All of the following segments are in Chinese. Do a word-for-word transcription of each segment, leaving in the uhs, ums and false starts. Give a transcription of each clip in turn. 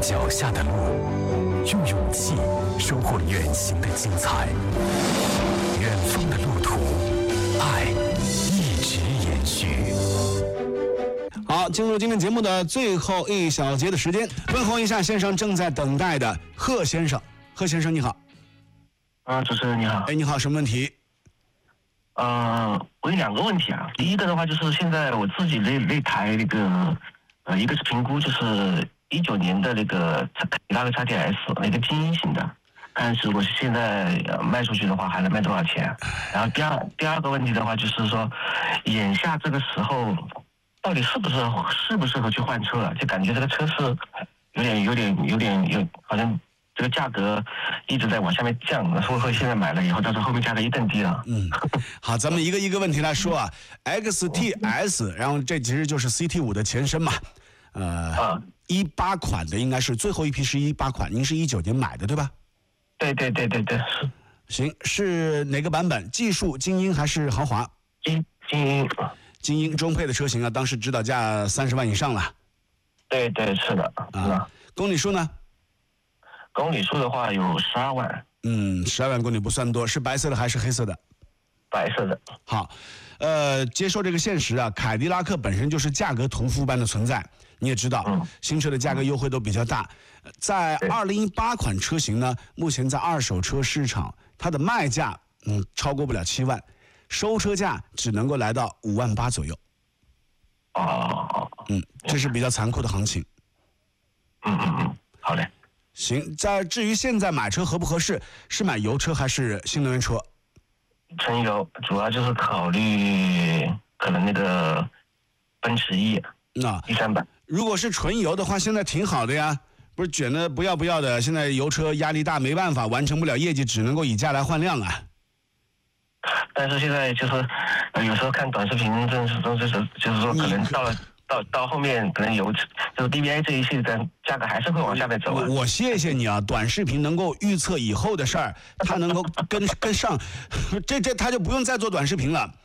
脚下的路，用勇气收获远行的精彩。远方的路途，爱一直延续。 好，进入今天节目的最后一小节的时间，问候一下先生正在等待的贺先生。贺先生你好。 啊，主持人你好。 哎，你好，什么问题？ 呃，我有两个问题啊。第一个的话就是现在我自己那那台那个，呃，一个是评估就是一九年的那个凯迪拉克 X T S 那个精英型的，但是我是现在卖出去的话还能卖多少钱？然后第二第二个问题的话就是说，眼下这个时候到底适不适合适不适合去换车了？就感觉这个车是有点有点有点有好像。这个价格一直在往下面降，会不会现在买了以后，到时候后面价格一更低了？ 嗯，好，咱们一个一个问题来说啊。X T S， 然后这其实就是 C T 五 的前身嘛。呃，一八款的应该是最后一批是一八款，您是一九年买的对吧？ 对对对对对，是。 行，是哪个版本？技术精英还是豪华？ 精精英。 精英中配的车型啊，当时指导价三十万以上了。 对对是的。 啊，公里数呢？ 公里数的话有十二万， 嗯，十二万公里不算多，是白色的还是黑色的？ 白色的。 好，呃，接受这个现实啊，凯迪拉克本身就是价格屠夫般的存在，你也知道， 嗯、 新车的价格优惠都比较大。在二零一八款车型呢，目前在二手车市场，它的卖价嗯超过不了七万，收车价只能够来到五万八左右。 哦， 嗯，这是比较残酷的行情。 嗯嗯嗯，好嘞。 行，在至于现在买车合不合适，是买油车还是新能源车？ 纯油，主要就是考虑可能那个奔驰 E， 那 E 三百。 如果是纯油的话，现在挺好的呀，不是卷的不要不要的。现在油车压力大，没办法完成不了业绩，只能够以价来换量啊。 但是现在就是，呃、有时候看短视频，真是真是就是说，可能到了。到到后面可能有就是 D B I 这一系的价格还是会往下面走、啊。 我谢谢你啊，短视频能够预测以后的事儿，它能够跟跟上，这这他就不用再做短视频了。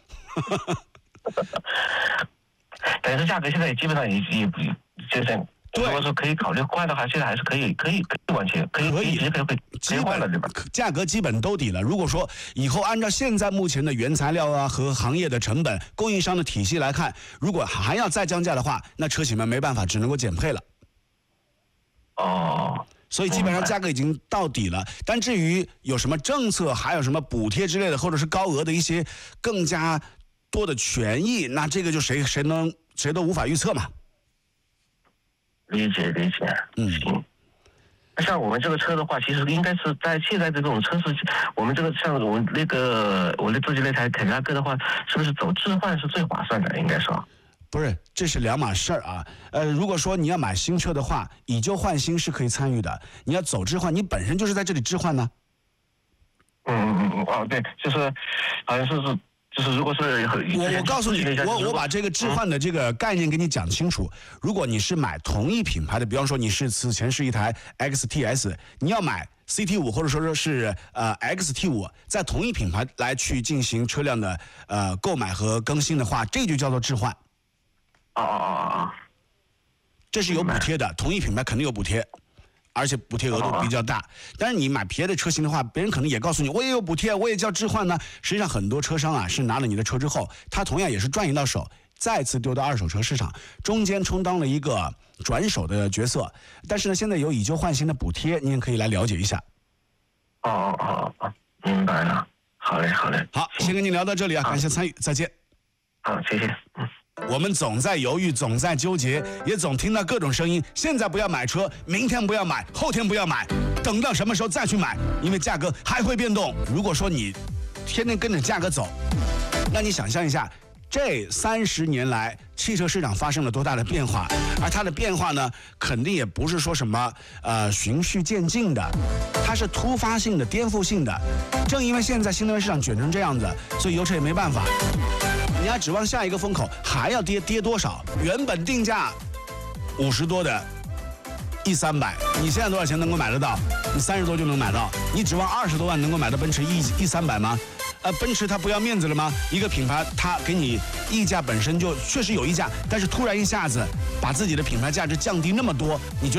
但是价格现在也基本上也也不就是。如果说可以考虑换的话，现在还是可以，可以可以往前，可以可以可以可以可以换了，对吧？ 价格基本都底了。如果说以后按照现在目前的原材料啊和行业的成本、供应商的体系来看，如果还要再降价的话，那车企们没办法，只能够减配了。 哦， 所以基本上价格已经到底了。但至于有什么政策，还有什么补贴之类的，或者是高额的一些更加多的权益，那这个就谁谁能谁都无法预测嘛。 理解理解，嗯，行。像我们这个车的话，其实应该是在现在这种车市，我们这个像我那个我的自己那台凯迪拉克的话，是不是走置换是最划算的？应该说， 不是，这是两码事儿啊。呃，如果说你要买新车的话，以旧换新是可以参与的。你要走置换，你本身就是在这里置换呢。 嗯嗯嗯哦，对，就是好像是是。就是如果是我我告诉你，我我把这个置换的这个概念给你讲清楚。如果你是买同一品牌的，比方说你是此前是一台 X T S， 你要买 C T 五 或者说是呃 X T 五， 在同一品牌来去进行车辆的呃购买和更新的话，这就叫做置换。 哦哦哦哦， 这是有补贴的，同一品牌肯定有补贴。而且补贴额度比较大，但是你买别的车型的话，别人可能也告诉你，我也有补贴，我也叫置换呢。实际上，很多车商啊是拿了你的车之后，他同样也是赚一到手，再次丢到二手车市场，中间充当了一个转手的角色。但是呢，现在有以旧换新的补贴，您也可以来了解一下。 哦哦哦哦，明白了。好嘞，好嘞。 好，先跟您聊到这里啊，感谢参与，再见。 好，谢谢。嗯。 我们总在犹豫，总在纠结，也总听到各种声音。现在不要买车，明天不要买，后天不要买，等到什么时候再去买？因为价格还会变动。如果说你天天跟着价格走，那你想象一下，这三十年来汽车市场发生了多大的变化？而它的变化呢，肯定也不是说什么呃循序渐进的，它是突发性的、颠覆性的。正因为现在新能源市场卷成这样子，所以油车也没办法。你要指望下一个风口还要跌跌多少？原本定价五十多的 E 三百，你现在多少钱能够买得到？你三十多就能买到，你指望二十多万能够买到奔驰 E E 三百吗？呃，奔驰它不要面子了吗？一个品牌它给你溢价本身就确实有溢价，但是突然一下子把自己的品牌价值降低那么多，你觉得